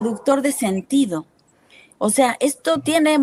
productor de sentido. O sea, esto tiene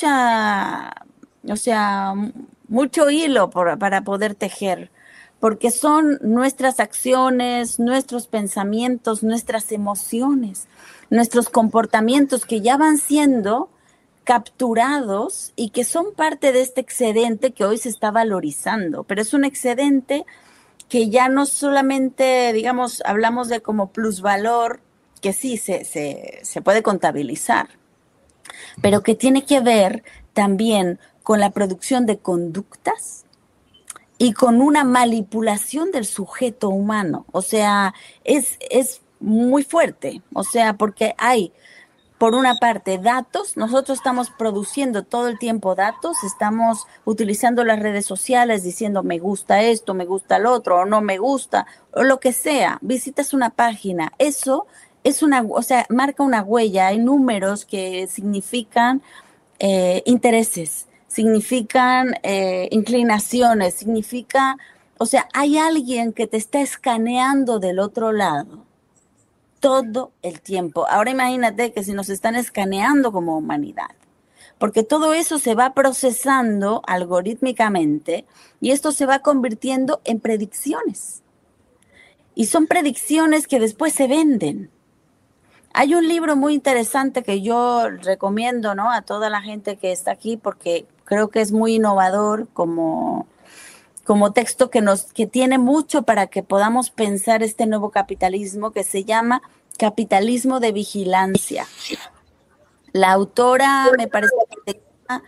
mucho hilo para poder tejer, porque son nuestras acciones, nuestros pensamientos, nuestras emociones, nuestros comportamientos que ya van siendo capturados y que son parte de este excedente que hoy se está valorizando, pero es un excedente que ya no solamente, digamos, hablamos de como plusvalor, que sí se puede contabilizar, pero que tiene que ver también con la producción de conductas y con una manipulación del sujeto humano. O sea, es muy fuerte, o sea, porque hay, por una parte, datos, nosotros estamos produciendo todo el tiempo datos, estamos utilizando las redes sociales diciendo me gusta esto, me gusta el otro, o no me gusta, o lo que sea, visitas una página, eso es o sea, marca una huella, hay números que significan intereses, significan inclinaciones, significa, o sea, hay alguien que te está escaneando del otro lado todo el tiempo. Ahora imagínate que si nos están escaneando como humanidad, porque todo eso se va procesando algorítmicamente y esto se va convirtiendo en predicciones. Y son predicciones que después se venden. Hay un libro muy interesante que yo recomiendo, ¿no?, a toda la gente que está aquí porque creo que es muy innovador como texto que tiene mucho para que podamos pensar este nuevo capitalismo que se llama Capitalismo de Vigilancia. La autora me parece que se llama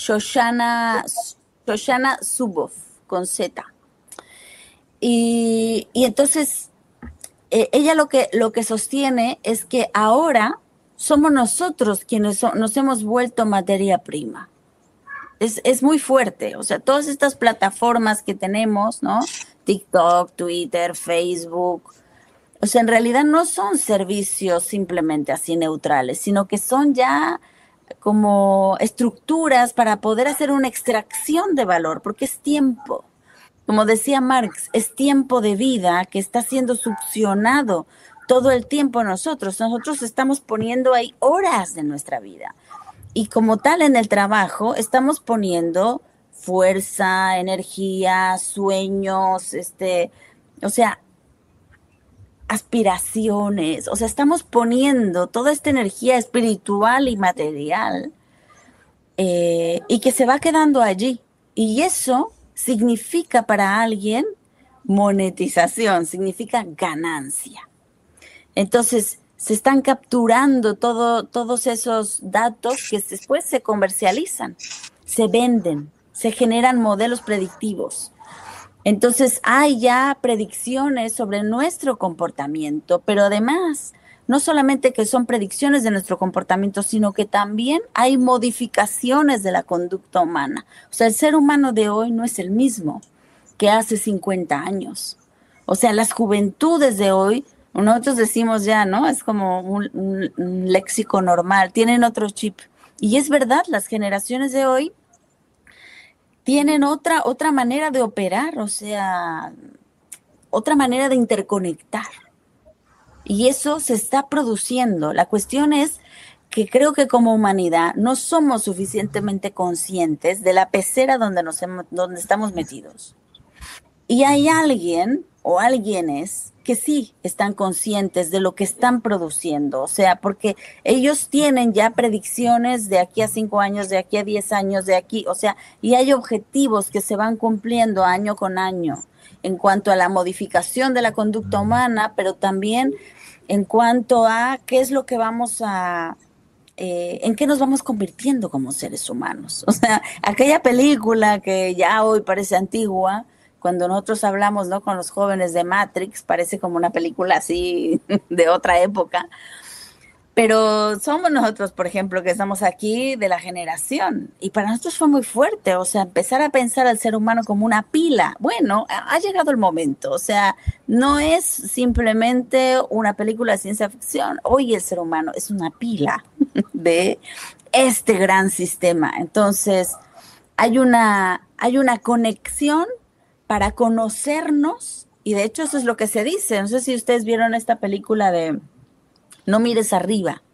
Shoshana Zuboff, con Z. Y entonces ella lo que sostiene es que ahora somos nosotros quienes nos hemos vuelto materia prima. Es muy fuerte, o sea, todas estas plataformas que tenemos, ¿no? TikTok, Twitter, Facebook, o sea, en realidad no son servicios simplemente así neutrales, sino que son ya como estructuras para poder hacer una extracción de valor, porque es tiempo. Como decía Marx, es tiempo de vida que está siendo succionado todo el tiempo a nosotros. Nosotros estamos poniendo ahí horas de nuestra vida. Y como tal en el trabajo estamos poniendo fuerza, energía, sueños, o sea, aspiraciones, o sea, estamos poniendo toda esta energía espiritual y material y que se va quedando allí. Y eso significa para alguien monetización, significa ganancia. Entonces, se están capturando todos esos datos que después se comercializan, se venden, se generan modelos predictivos. Entonces, hay ya predicciones sobre nuestro comportamiento, pero además, no solamente que son predicciones de nuestro comportamiento, sino que también hay modificaciones de la conducta humana. O sea, el ser humano de hoy no es el mismo que hace 50 años. O sea, las juventudes de hoy, nosotros decimos ya, ¿no? Es como un léxico normal, tienen otro chip. Y es verdad, las generaciones de hoy tienen otra manera de operar, o sea, otra manera de interconectar. Y eso se está produciendo. La cuestión es que creo que como humanidad no somos suficientemente conscientes de la pecera donde estamos metidos. Y hay alguien o alguienes que sí están conscientes de lo que están produciendo, o sea, porque ellos tienen ya predicciones de aquí a 5 años, de aquí a 10 años, de aquí, o sea, y hay objetivos que se van cumpliendo año con año en cuanto a la modificación de la conducta humana, pero también en cuanto a qué es lo que en qué nos vamos convirtiendo como seres humanos. O sea, aquella película que ya hoy parece antigua, cuando nosotros hablamos, ¿no?, con los jóvenes de Matrix, parece como una película así de otra época, pero somos nosotros, por ejemplo, que estamos aquí de la generación, y para nosotros fue muy fuerte, o sea, empezar a pensar al ser humano como una pila. Bueno, ha llegado el momento, o sea, no es simplemente una película de ciencia ficción, hoy el ser humano es una pila de este gran sistema. Entonces, hay una conexión para conocernos, y de hecho eso es lo que se dice. No sé si ustedes vieron esta película de No mires arriba.